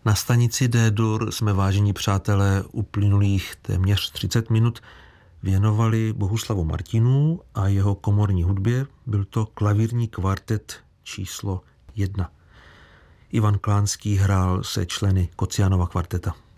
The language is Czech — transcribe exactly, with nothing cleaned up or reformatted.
Na stanici D-dur jsme, vážení přátelé, uplynulých téměř třicet minut věnovali Bohuslavu Martinů a jeho komorní hudbě. Byl to klavírní kvartet číslo jedna. Ivan Klánský hrál se členy Kocianova kvarteta.